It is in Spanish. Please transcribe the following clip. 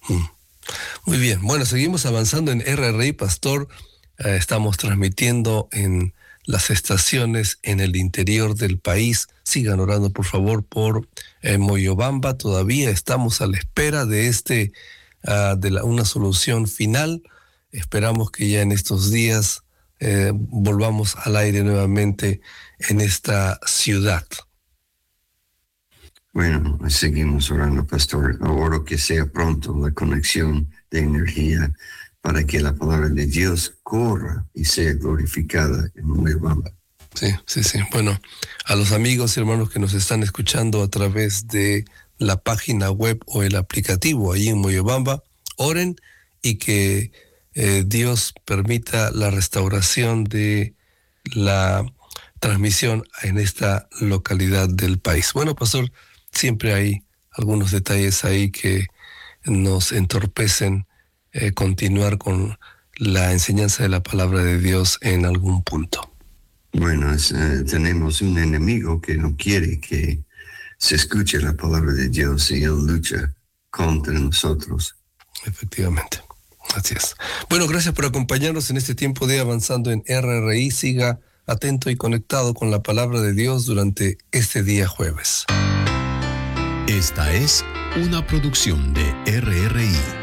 Mm. Muy bien. Bueno, seguimos avanzando en RRI, Pastor. Estamos transmitiendo en las estaciones en el interior del país. Sigan orando, por favor, por Moyobamba. Todavía estamos a la espera de una solución final. Esperamos que ya en estos días volvamos al aire nuevamente en esta ciudad. Bueno, seguimos orando, Pastor. Oro que sea pronto la conexión de energía para que la palabra de Dios corra y sea glorificada en Moyobamba. Sí. Bueno, a los amigos y hermanos que nos están escuchando a través de la página web o el aplicativo ahí en Moyobamba, oren y que Dios permita la restauración de la transmisión en esta localidad del país. Bueno, Pastor, siempre hay algunos detalles ahí que nos entorpecen continuar con la enseñanza de la palabra de Dios en algún punto. Bueno, tenemos un enemigo que no quiere que se escuche la palabra de Dios y él lucha contra nosotros. Efectivamente, así es. Bueno, gracias por acompañarnos en este tiempo de Avanzando en RRI. Siga atento y conectado con la palabra de Dios durante este día jueves. Esta es una producción de RRI.